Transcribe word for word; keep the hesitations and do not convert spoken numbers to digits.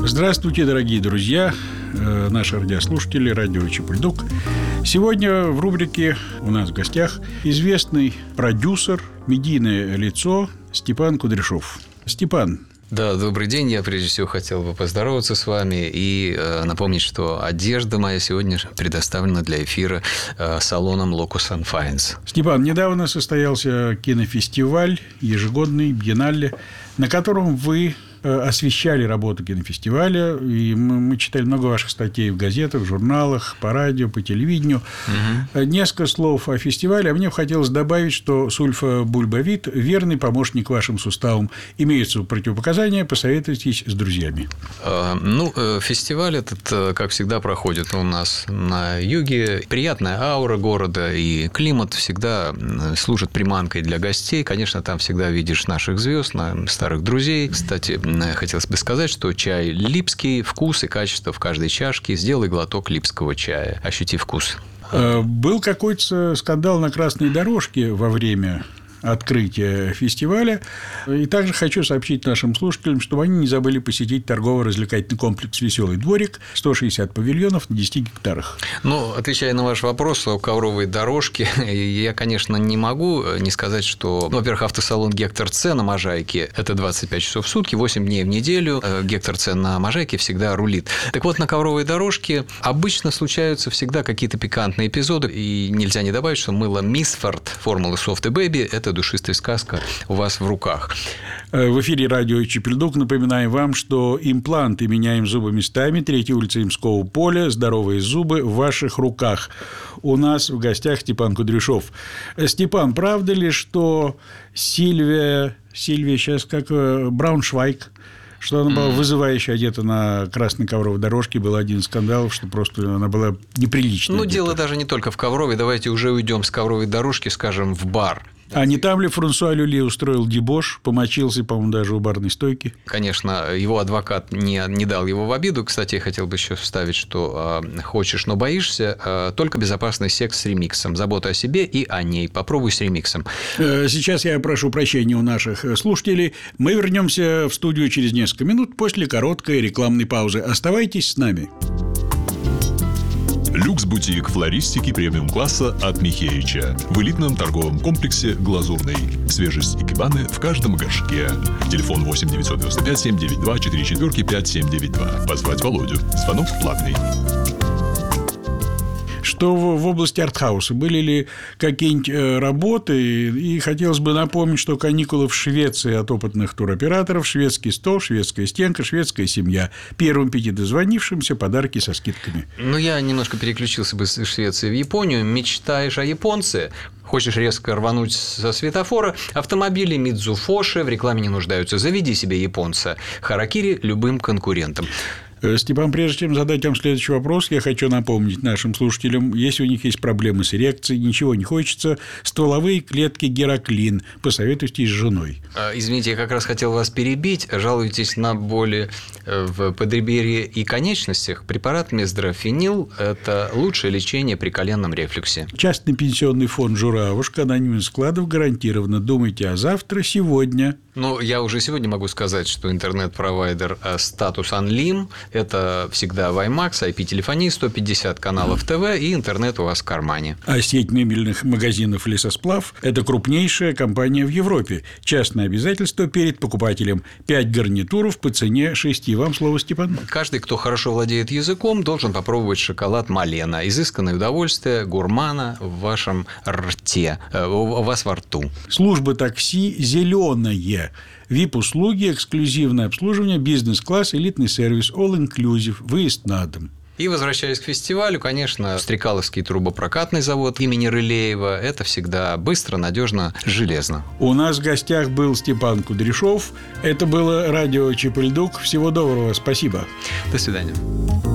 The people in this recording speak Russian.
Здравствуйте, дорогие друзья, наши радиослушатели, радио Чип-Бульдог. Сегодня в рубрике у нас в гостях известный продюсер, медийное лицо Степан Кудряшов. Степан. Да, добрый день. Я прежде всего хотел бы поздороваться с вами и э, напомнить, что одежда моя сегодня предоставлена для эфира э, салоном Locus and Finds. Степан, недавно состоялся кинофестиваль, ежегодный биеннале, на котором вы освещали работу кинофестиваля, и мы, мы читали много ваших статей в газетах, в журналах, по радио, по телевидению. Угу. Несколько слов о фестивале. А мне хотелось добавить, что сульфабульбавид – верный помощник вашим суставам. Имеются противопоказания, посоветуйтесь с друзьями. А, ну, фестиваль этот, как всегда, проходит у нас на юге. Приятная аура города, и климат всегда служит приманкой для гостей. Конечно, там всегда видишь наших звезд, старых друзей. Кстати, хотелось бы сказать, что чай липский, вкус и качество в каждой чашке. Сделай глоток липского чая, ощути вкус. Был какой-то скандал на красной дорожке во время открытия фестиваля. И также хочу сообщить нашим слушателям, чтобы они не забыли посетить торгово-развлекательный комплекс «Веселый дворик». сто шестьдесят павильонов на десяти гектарах. Ну, отвечая на ваш вопрос о ковровой дорожке, я, конечно, не могу не сказать, что, ну, во-первых, автосалон «Гектор Ц» на Можайке – это двадцать пять часов в сутки, восемь дней в неделю. «Гектор Ц» на Можайке всегда рулит. Так вот, на ковровой дорожке обычно случаются всегда какие-то пикантные эпизоды, и нельзя не добавить, что мыло Мисфорд формулы Soft и Baby – это душистая сказка у вас в руках. В эфире радио Чип-Бульдог. Напоминаем вам, что импланты меняем зубы местами. Третья улица Имского поля. Здоровые зубы в ваших руках. У нас в гостях Степан Кудряшов. Степан, правда ли, что Сильвия, Сильвия сейчас как Брауншвайг, что она была вызывающе одета на красной ковровой дорожке, был один из скандалов, что просто она была неприличная. Ну, одета. Дело даже не только в ковровой. Давайте уже уйдем с ковровой дорожки, скажем, в бар. А не там ли Франсуа Люлье устроил дебош, помочился, по-моему, даже у барной стойки? Конечно, его адвокат не, не дал его в обиду. Кстати, я хотел бы еще вставить, что э, хочешь, но боишься, э, только безопасный секс с ремиксом. Забота о себе и о ней. Попробуй с ремиксом. Сейчас я прошу прощения у наших слушателей. Мы вернемся в студию через несколько минут после короткой рекламной паузы. Оставайтесь с нами. Люкс-бутик флористики премиум-класса от Михеича. В элитном торговом комплексе «Глазурный». Свежесть икебаны в каждом горшке. Телефон восемь девятьсот девяносто пять семь девять два четыре четыре пять семь девять два. Позвать Володю. Звонок платный. Что в области артхауса? Были ли какие-нибудь работы? И хотелось бы напомнить, что каникулы в Швеции от опытных туроператоров, шведский стол, шведская стенка, шведская семья. Первым пяти дозвонившимся подарки со скидками. Ну, я немножко переключился бы из Швеции в Японию. Мечтаешь о японце? Хочешь резко рвануть со светофора? Автомобили Мидзуфоши в рекламе не нуждаются. Заведи себе японца. Харакири любым конкурентам. Степан, прежде чем задать вам следующий вопрос, я хочу напомнить нашим слушателям, если у них есть проблемы с эрекцией, ничего не хочется, стволовые клетки Гераклин. Посоветуйтесь с женой. Извините, я как раз хотел вас перебить. Жалуетесь на боли в подреберье и конечностях. Препарат мездрофенил – это лучшее лечение при коленном рефлюксе. Частный пенсионный фонд «Журавушка», анонимность вкладов гарантированно. Думайте о завтра, сегодня. Ну, я уже сегодня могу сказать, что интернет-провайдер «Статус Анлим» – это всегда Ваймакс, ай пи-телефония, сто пятьдесят каналов ТВ и интернет у вас в кармане. А сеть мебельных магазинов «Лесосплав» – это крупнейшая компания в Европе. Частное обязательство перед покупателем. Пять гарнитуров по цене шести. Вам слово, Степан. Каждый, кто хорошо владеет языком, должен попробовать шоколад Малена. Изысканное удовольствие гурмана в вашем рте, у вас во рту. Служба такси «Зеленое». ви ай пи-услуги, эксклюзивное обслуживание, бизнес-класс, элитный сервис, all-inclusive, выезд на дом. И, возвращаясь к фестивалю, конечно, Стрекаловский трубопрокатный завод имени Рылеева – это всегда быстро, надежно, железно. У нас в гостях был Степан Кудряшов. Это было радио Чип-Бульдог. Всего доброго. Спасибо. До свидания.